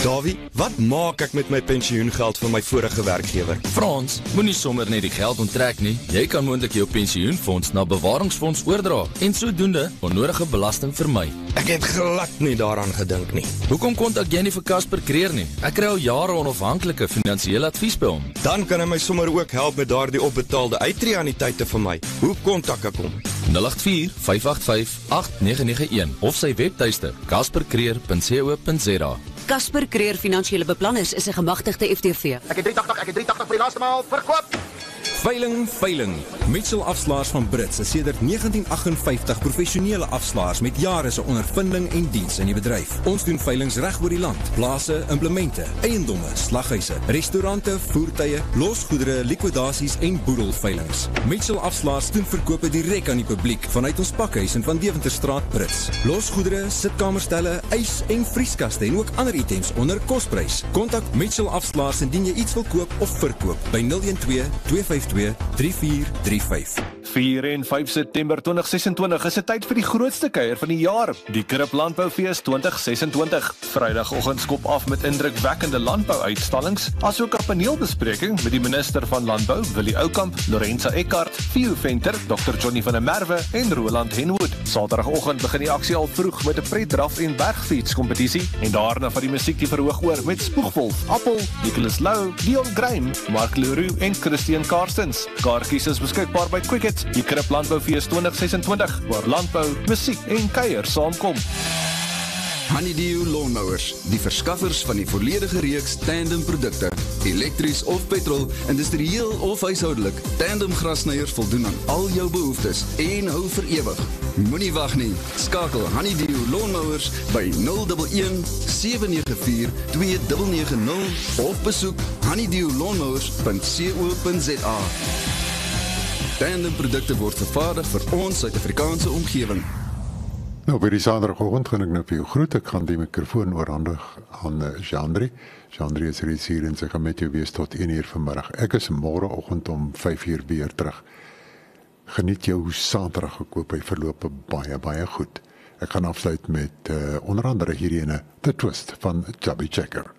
Davie, wat maak ek met my pensioengeld van my vorige werkgewer? Frans, moenie sommer net die geld onttrek nie. Jy kan moontlik jou pensioenfonds na bewaringsfonds oordra en sodoende onnodige belasting vermy. Ek het glad nie daaraan gedink nie. Hoekom kontak jy nie vir Casper Creer nie? Ek kry al jare onafhanklike finansiële advies by hom. Dan kan hy my sommer ook help met daardie opbetaalde uittreeanniteite vir my. Hoe kontak ek hom? 084-585-8991 of sy webtuiste caspercreer.co.za. Casper Creer Finansiële Beplanners is 'n gemagtigde FTV. Ek het 380 vir die laaste maal verkoop. Veiling. Mitchell Afslaers van Brits is sedert 1958 professionele afslaers met jare se ondervinding en diens in die bedryf. Ons doen veilings reg oor die land. Plase, implemente, eiendomme, slaghuise, restaurante, voertuie, losgoedere, likwidasies en boedelveilings. Mitchell Afslaers doen verkope direk aan die publiek vanuit ons pakhuis in Van Deventerstraat Brits. Losgoedere, sitkamerstelle, ys en vrieskaste en ook ander items onder kosprys. Kontak Mitchell Afslaers indien jy iets wil koop of verkoop by 012-252-3435. 4 en 5 September 2026 is 'n tyd vir die grootste kuier van die jaar, die Krip Landboufees 2026. Vrydagoggend skop af met indrukwekkende landbouuitstallings, asook 'n paneelbespreking met die minister van Landbou, Willie Oukamp, Lorenza Eckart, Theo Venter, Dr. Johnny van der Merwe en Roland Henwood. Saterdagoggend begin die aksie al vroeg met 'n pretdraf en bergfietskompetisie en daarna van die musiek die verhoog oor met Spoegwolf, Appel, Nicholas Lou, Dion Graham, Mark Leroux en Christian Karstens. Kaartjies is beskikbaar by Quicket. Die Krip Landboufees 2026, waar landbou, musiek en kuier saamkom. Honeydew Lawnmowers, die verskaffers van die volledige reeks tandem produkte, elektries of petrol, industrieel of huishoudelik. Tandem grasnyers voldoen aan al jou behoeftes en hou vir ewig. Moenie wag nie. Skakel Honeydew Lawnmowers by 011 794 2990 of besoek honeydewlawnmowers.co.za. Tandem produkte word vervaardig vir ons Suid-Afrikaanse omgewing. Nou, by die Saterdagoggend gaan ek nou vir jou groet. Ek gaan die mikrofoon oorhandig aan Jean-André. Jean-André is reeds hier en sy gaan met jou wees tot 1 uur vanmiddag. Ek is môreoggend om 5 uur weer terug. Geniet jou Saterdag gekoop, hy verloop baie goed. Ek gaan afsluit met onder andere hierdie ene, The Twist van Chubby Checker.